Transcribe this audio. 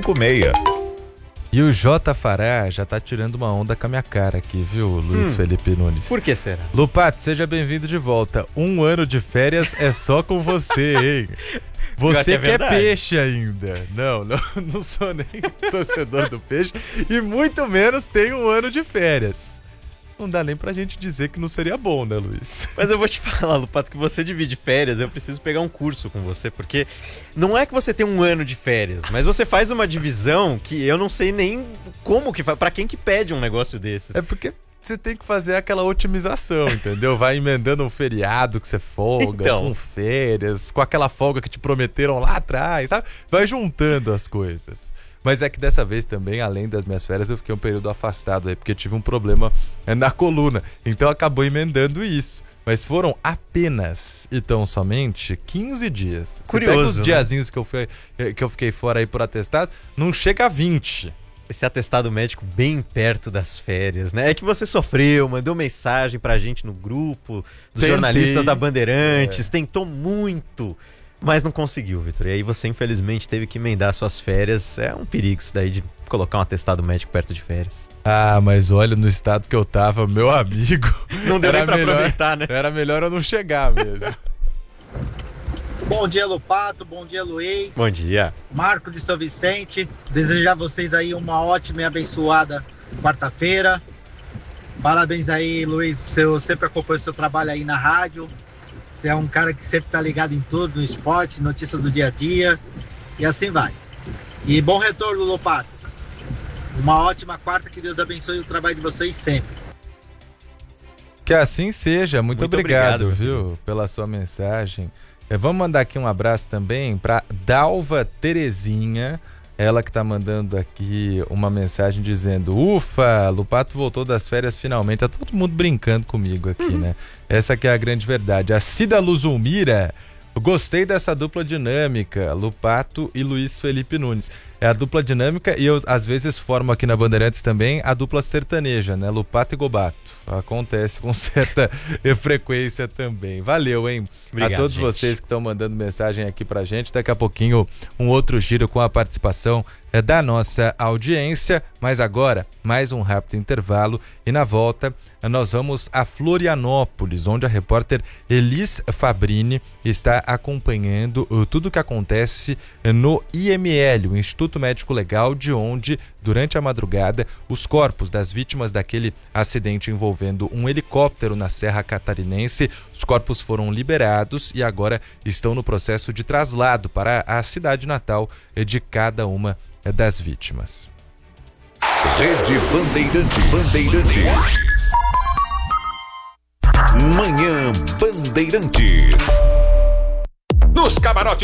56. E o J. Fará já tá tirando uma onda com a minha cara aqui, viu, Luiz Felipe Nunes? Por que será? Lupato, seja bem-vindo de volta. 1 ano de férias é só com você, hein? Você que é peixe ainda. Não sou nem torcedor do peixe e muito menos tenho 1 ano de férias. Não dá nem pra gente dizer que não seria bom, né, Luiz? Mas eu vou te falar, Lupato, que você divide férias, eu preciso pegar um curso com você, porque não é que você tem 1 ano de férias, mas você faz uma divisão que eu não sei nem como que faz, pra quem que pede um negócio desses. É porque você tem que fazer aquela otimização, entendeu? Vai emendando um feriado que você folga, então, com férias, com aquela folga que te prometeram lá atrás, sabe? Vai juntando as coisas. Mas é que dessa vez também, além das minhas férias, eu fiquei um período afastado aí, porque eu tive um problema na coluna. Então acabou emendando isso. Mas foram apenas e tão somente 15 dias. Curioso, você pega os né? diazinhos que eu fiquei fora aí por atestado, não chega a 20. Esse atestado médico bem perto das férias, né? É que você sofreu, mandou mensagem pra gente no grupo dos jornalistas da Bandeirantes, tentou muito, mas não conseguiu, Vitor. E aí você, infelizmente, teve que emendar suas férias. É um perigo isso daí de colocar um atestado médico perto de férias. Ah, mas olha, no estado que eu tava, meu amigo... Não deu nem pra aproveitar, né? Era melhor eu não chegar mesmo. Bom dia, Lupato. Bom dia, Luiz. Bom dia. Marco de São Vicente. Desejar a vocês aí uma ótima e abençoada quarta-feira. Parabéns aí, Luiz. Eu sempre acompanho o seu trabalho aí na rádio. Você é um cara que sempre tá ligado em tudo, no esporte, notícias do dia a dia. E assim vai. E bom retorno, Lupato. Uma ótima quarta, que Deus abençoe o trabalho de vocês sempre. Que assim seja. Muito obrigado, viu, pela sua mensagem. Vamos mandar aqui um abraço também para Dalva Terezinha, ela que tá mandando aqui uma mensagem dizendo: ufa, Lupato voltou das férias finalmente. Tá todo mundo brincando comigo aqui, né? Essa que é a grande verdade. A Cida Luzumira: gostei dessa dupla dinâmica, Lupato e Luiz Felipe Nunes. É a dupla dinâmica e eu às vezes formo aqui na Bandeirantes também a dupla sertaneja, né? Lupato e Gobato. Acontece com certa frequência também. Valeu, hein? Obrigado, a todos gente. vocês que estão mandando mensagem aqui pra gente. Daqui a pouquinho um outro giro com a participação da nossa audiência. Mas agora, mais um rápido intervalo e na volta nós vamos a Florianópolis, onde a repórter Elis Fabrini está acompanhando tudo o que acontece no IML, o Instituto Médico Legal, de onde, durante a madrugada, os corpos das vítimas daquele acidente envolvendo um helicóptero na Serra Catarinense, os corpos foram liberados e agora estão no processo de traslado para a cidade natal de cada uma das vítimas. Rede Bandeirantes. Manhã Bandeirantes. Nos camarotes